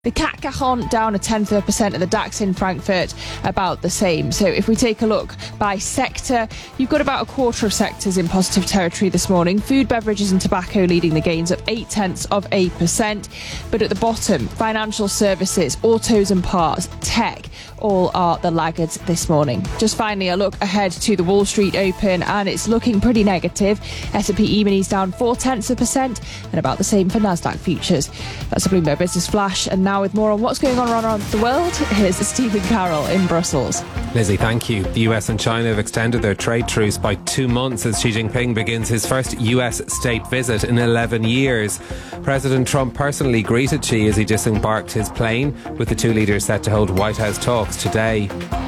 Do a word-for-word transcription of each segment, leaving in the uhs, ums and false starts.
The C A C Cajon down a tenth of a percent, and the DAX in Frankfurt about the same. So if we take a look by sector, you've got about a quarter of sectors in positive territory this morning. Food, beverages and tobacco leading the gains, up eight tenths of a percent. But at the bottom, financial services, autos and parts, tech, all are the laggards this morning. Just finally, a look ahead to the Wall Street Open, and it's looking pretty negative. S and P E-minis down four tenths of a percent, and about the same for Nasdaq futures. That's a Bloomberg Business Flash, and now with more on what's going on around the world, here's Stephen Carroll in Brussels. Lizzie, thank you. The U S and China have extended their trade truce by two months as Xi Jinping begins his first U S state visit in eleven years. President Trump personally greeted Xi as he disembarked his plane, with the two leaders set to hold White House talks today.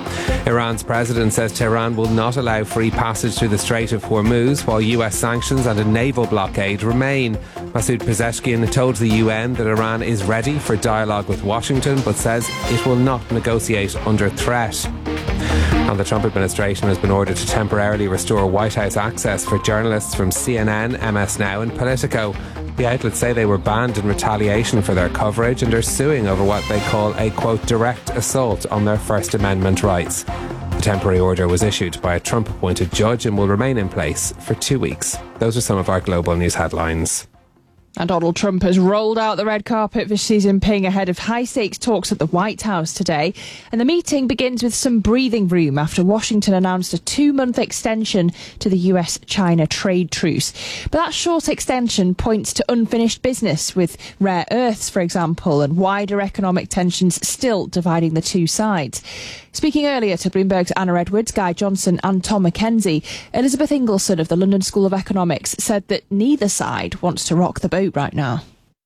Iran's president says Tehran will not allow free passage through the Strait of Hormuz, while U S sanctions and a naval blockade remain. Masoud Pezeshkian told the U N that Iran is ready for dialogue with Washington, but says it will not negotiate under threat. And the Trump administration has been ordered to temporarily restore White House access for journalists from C N N, M S Now and Politico. The outlets say they were banned in retaliation for their coverage and are suing over what they call a, quote, direct assault on their First Amendment rights. The temporary order was issued by a Trump-appointed judge and will remain in place for two weeks. Those are some of our global news headlines. And Donald Trump has rolled out the red carpet for Xi Jinping ahead of high-stakes talks at the White House today. And the meeting begins with some breathing room after Washington announced a two-month extension to the U S China trade truce. But that short extension points to unfinished business with rare earths, for example, and wider economic tensions still dividing the two sides. Speaking earlier to Bloomberg's Anna Edwards, Guy Johnson and Tom McKenzie, Elizabeth Ingleson of the London School of Economics said that neither side wants to rock the boat right now.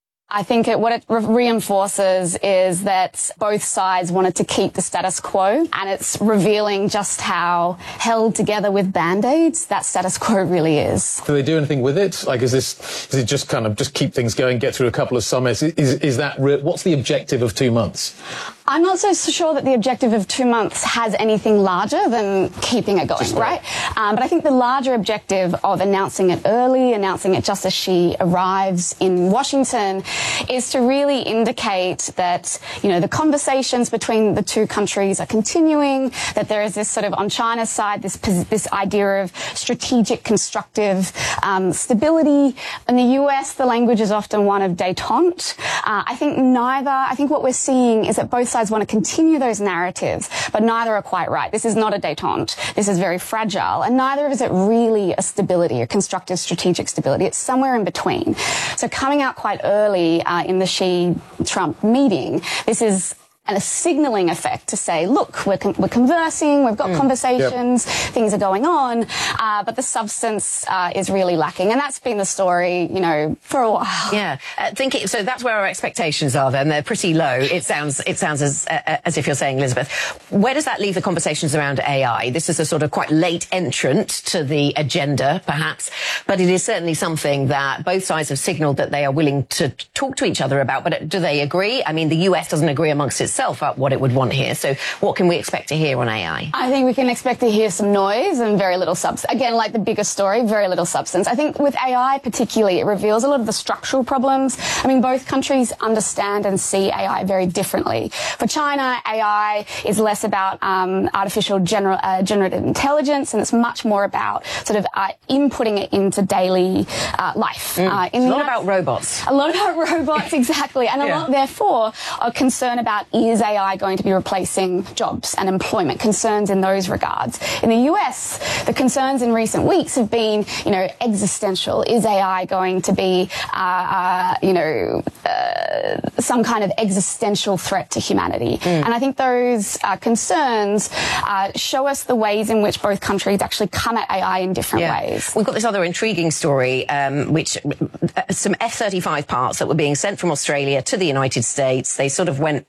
I think it, what it re- reinforces is that both sides wanted to keep the status quo, and it's revealing just how held together with band-aids that status quo really is. Do they do anything with it? Like, is this, is it just kind of just keep things going, get through a couple of summits? Is, is that, re- what's the objective of two months? I'm not so sure that the objective of two months has anything larger than keeping it going, just right? Um, but I think the larger objective of announcing it early, announcing it just as Xi arrives in Washington, is to really indicate that, you know, the conversations between the two countries are continuing, that there is this sort of, on China's side, this this idea of strategic, constructive um, stability. In the U S, the language is often one of détente. Uh, I think neither, I think what we're seeing is that both sides want to continue those narratives, but neither are quite right. This is not a détente. This is very fragile, and neither is it really a stability, a constructive strategic stability. It's somewhere in between. So coming out quite early Uh, in the Xi-Trump meeting, this is a signalling effect to say, look, we're, con- we're conversing, we've got mm, conversations, yep. Things are going on, uh, but the substance uh, is really lacking. And that's been the story, you know, for a while. Yeah. Uh, thinking, so that's where our expectations are then. They're pretty low. It sounds it sounds as uh, as if you're saying, Elizabeth. Where does that leave the conversations around A I? This is a sort of quite late entrant to the agenda, perhaps, but it is certainly something that both sides have signalled that they are willing to talk to each other about. But do they agree? I mean, the U S doesn't agree amongst itself up what it would want here. So what can we expect to hear on A I? I think we can expect to hear some noise and very little substance. Again, like the biggest story, very little substance. I think with A I particularly, it reveals a lot of the structural problems. I mean, both countries understand and see A I very differently. For China, A I is less about um, artificial general, uh, generative intelligence, and it's much more about sort of uh, inputting it into daily uh, life. Mm. Uh, in a the lot United, about robots. A lot about robots, exactly. And a yeah. lot, therefore, are concerned about, is A I going to be replacing jobs and employment? Concerns in those regards. In the U S, the concerns in recent weeks have been, you know, existential. Is A I going to be, uh, uh, you know, uh, some kind of existential threat to humanity? Mm. And I think those uh, concerns uh, show us the ways in which both countries actually come at A I in different yeah. ways. We've got this other intriguing story, um, which uh, some F thirty-five parts that were being sent from Australia to the United States. They sort of went oh, yeah.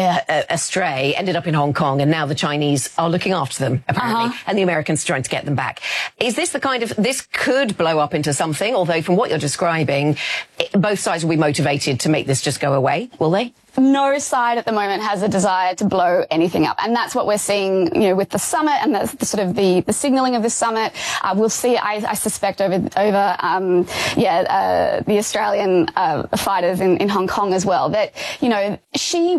uh, astray, ended up in Hong Kong, and now the Chinese are looking after them, apparently, Uh-huh. and the Americans trying to get them back. Is this the kind of, this could blow up into something, although from what you're describing, it, both sides will be motivated to make this just go away, will they? No side at the moment has a desire to blow anything up, and that's what we're seeing, you know, with the summit and the, the sort of the, the signalling of the summit. Uh, we'll see, I, I suspect, over over um, yeah uh, the Australian uh, fighters in, in Hong Kong as well. That, you know, she